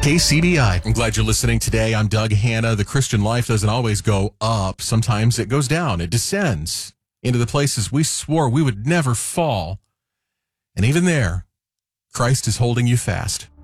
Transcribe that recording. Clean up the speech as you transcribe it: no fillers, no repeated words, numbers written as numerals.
KCBI. I'm glad you're listening today. I'm Doug Hanna. The Christian life doesn't always go up. Sometimes it goes down. It descends into the places we swore we would never fall. And even there, Christ is holding you fast.